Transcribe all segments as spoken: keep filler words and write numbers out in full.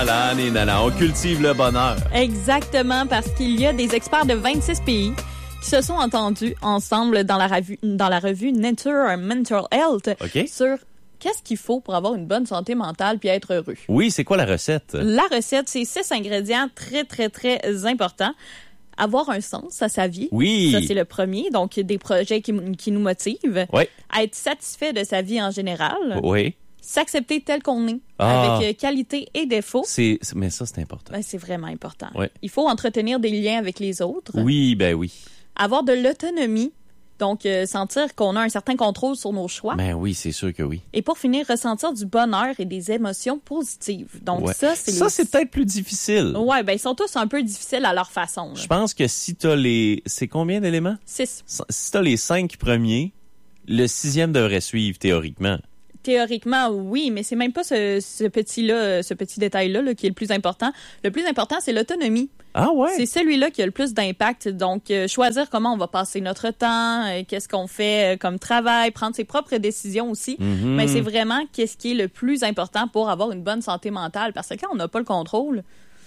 là, nana, on cultive le bonheur. Exactement, parce qu'il y a des experts de vingt-six pays qui se sont entendus ensemble dans la revue, dans la revue Nature Mental Health okay. sur qu'est-ce qu'il faut pour avoir une bonne santé mentale puis être heureux. Oui, c'est quoi la recette? La recette, c'est six ingrédients très, très, très importants. Avoir un sens à sa vie. Oui. Ça, c'est le premier. Donc, des projets qui, qui nous motivent. Oui. Être satisfait de sa vie en général. Oui. S'accepter tel qu'on est, ah. avec qualité et défaut. C'est, mais ça, c'est important. Ben, c'est vraiment important. Oui. Il faut entretenir des liens avec les autres. Oui, ben oui. Avoir de l'autonomie. Donc, euh, sentir qu'on a un certain contrôle sur nos choix. Ben oui, c'est sûr que oui. Et pour finir, ressentir du bonheur et des émotions positives. Donc, ouais. ça, c'est... Ça, les... c'est peut-être plus difficile. Ouais, ben ils sont tous un peu difficiles à leur façon. Là. Je pense que si t'as les... C'est combien d'éléments? Six. Si t'as les cinq premiers, le sixième devrait suivre, théoriquement. Théoriquement, oui, mais c'est même pas ce, ce petit-là, ce petit détail-là là, qui est le plus important. Le plus important, c'est l'autonomie. Ah ouais? C'est celui-là qui a le plus d'impact. Donc, euh, choisir comment on va passer notre temps, euh, qu'est-ce qu'on fait euh, comme travail, prendre ses propres décisions aussi. Mm-hmm. Mais c'est vraiment qu'est-ce qui est le plus important pour avoir une bonne santé mentale. Parce que quand on n'a pas le contrôle,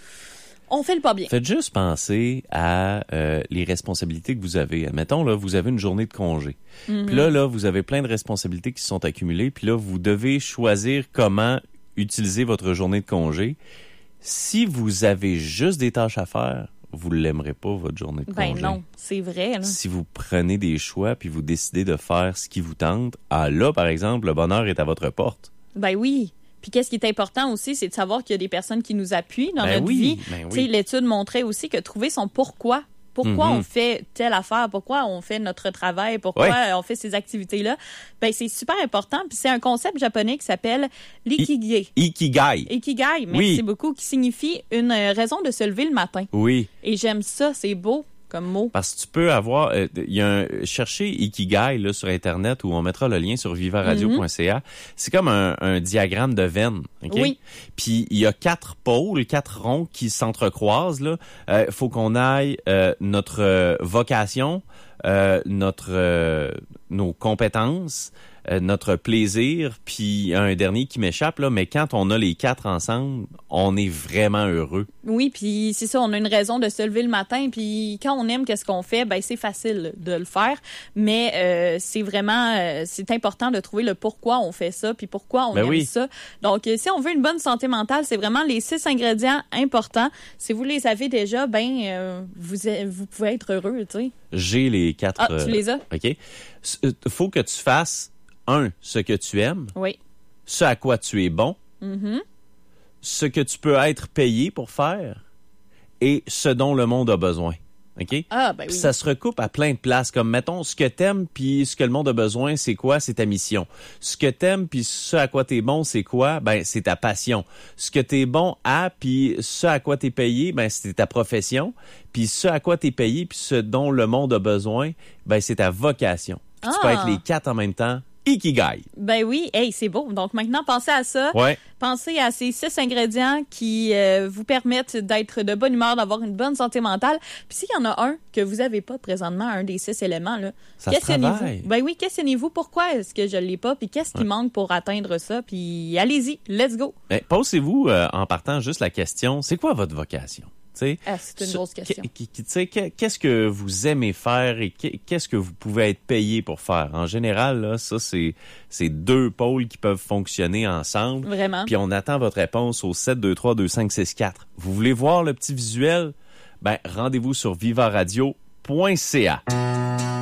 on fait le pas bien. Faites juste penser à euh, les responsabilités que vous avez. Admettons, là, vous avez une journée de congé. Mm-hmm. Puis là, là, vous avez plein de responsabilités qui sont accumulées. Puis là, vous devez choisir comment utiliser votre journée de congé. Si vous avez juste des tâches à faire, vous ne l'aimerez pas, votre journée de ben congé. Ben non, c'est vrai. Là. Si vous prenez des choix puis vous décidez de faire ce qui vous tente, ah là, par exemple, le bonheur est à votre porte. Ben oui. Puis qu'est-ce qui est important aussi, c'est de savoir qu'il y a des personnes qui nous appuient dans ben notre oui, vie. Ben oui. Tu sais, l'étude montrait aussi que trouver son pourquoi. Pourquoi mm-hmm. on fait telle affaire, pourquoi on fait notre travail, pourquoi ouais. on fait ces activités-là, ben c'est super important. Puis c'est un concept japonais qui s'appelle l'ikigai. I- Ikigai. Ikigai, merci oui. beaucoup, qui signifie une raison de se lever le matin. Oui. Et j'aime ça, c'est beau comme mot. Parce que tu peux avoir... Il euh, y a un... Cherchez Ikigai là, sur Internet où on mettra le lien sur viva radio point c a. Mm-hmm. C'est comme un, un diagramme de veine. Okay? Oui. Puis il y a quatre pôles, quatre ronds qui s'entrecroisent. Il euh, faut qu'on aille euh, notre euh, vocation, euh, notre euh, nos compétences, euh, notre plaisir, puis un dernier qui m'échappe, là, mais quand on a les quatre ensemble, on est vraiment heureux. Oui, puis c'est ça, on a une raison de se lever le matin, puis quand on aime qu'est-ce qu'on fait, ben c'est facile de le faire, mais euh, c'est vraiment, euh, c'est important de trouver le pourquoi on fait ça, puis pourquoi on ben aime oui. ça. Donc, euh, si on veut une bonne santé mentale, c'est vraiment les six ingrédients importants. Si vous les avez déjà, ben euh, vous, vous pouvez être heureux, tu sais. J'ai les quatre. Ah, tu les as? Euh, OK. Faut que tu fasses, un, ce que tu aimes. Oui. Ce à quoi tu es bon. Mm-hmm. Ce que tu peux être payé pour faire. Et ce dont le monde a besoin. OK? Ah, ben oui. Puis ça se recoupe à plein de places. Comme, mettons, ce que t'aimes puis ce que le monde a besoin, c'est quoi? C'est ta mission. Ce que t'aimes puis ce à quoi t'es bon, c'est quoi? Ben, c'est ta passion. Ce que t'es bon à puis ce à quoi t'es payé, ben, c'est ta profession. Puis ce à quoi t'es payé puis ce dont le monde a besoin, ben, c'est ta vocation. Puis ah. tu peux être les quatre en même temps. Ikigai. Ben oui, hey, c'est beau. Donc maintenant, pensez à ça. Ouais. Pensez à ces six ingrédients qui euh, vous permettent d'être de bonne humeur, d'avoir une bonne santé mentale. Puis s'il y en a un que vous n'avez pas présentement, un des six éléments, là, ça questionnez-vous. Ben oui, questionnez-vous pourquoi est-ce que je l'ai pas, puis qu'est-ce qui ouais. manque pour atteindre ça, puis allez-y, let's go. Ben, posez-vous euh, en partant juste la question, c'est quoi votre vocation? Ah, c'est une grosse question. Qu'est-ce que vous aimez faire et qu'est-ce que vous pouvez être payé pour faire? En général, là, ça, c'est, c'est deux pôles qui peuvent fonctionner ensemble. Vraiment. Puis on attend votre réponse au sept deux trois deux cinq six quatre. Vous voulez voir le petit visuel? Ben, rendez-vous sur viva radio point c a.